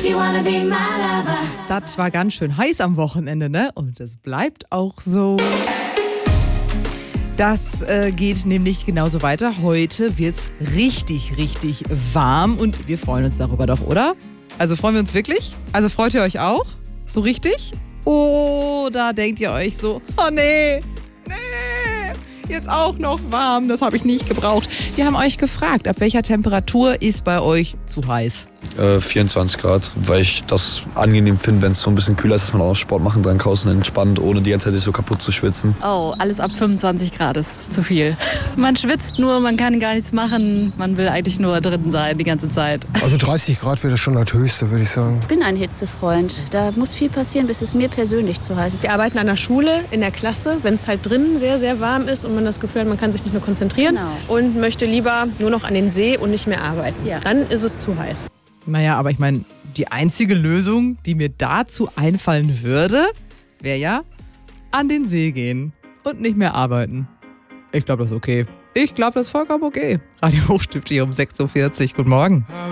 you wanna be my lover. Das war ganz schön heiß am Wochenende, ne? Und es bleibt auch so. Das geht nämlich genauso weiter. Heute wird's richtig, richtig warm und wir freuen uns darüber doch, oder? Also freuen wir uns wirklich? Also freut ihr euch auch? So richtig? Oder denkt ihr euch so, oh nee, jetzt auch noch warm, das habe ich nicht gebraucht. Wir haben euch gefragt, ab welcher Temperatur ist bei euch zu heiß? 24 Grad, weil ich das angenehm finde, wenn es so ein bisschen kühler ist, dass man auch Sport machen kann, draußen entspannt, ohne die ganze Zeit sich so kaputt zu schwitzen. Oh, alles ab 25 Grad ist zu viel. Man schwitzt nur, man kann gar nichts machen, man will eigentlich nur drin sein die ganze Zeit. Also 30 Grad wäre schon das Höchste, würde ich sagen. Ich bin ein Hitzefreund. Da muss viel passieren, bis es mir persönlich zu heiß ist. Wir arbeiten an der Schule, in der Klasse, wenn es halt drinnen sehr, sehr warm ist und man das Gefühl hat, man kann sich nicht mehr konzentrieren und möchte lieber nur noch an den See und nicht mehr arbeiten. Ja. Dann ist es zu heiß. Naja, aber ich meine, die einzige Lösung, die mir dazu einfallen würde, wäre ja an den See gehen und nicht mehr arbeiten. Ich glaube, das ist okay. Ich glaube, das ist vollkommen okay. Radio Hochstift hier um 6.40 Uhr. Guten Morgen.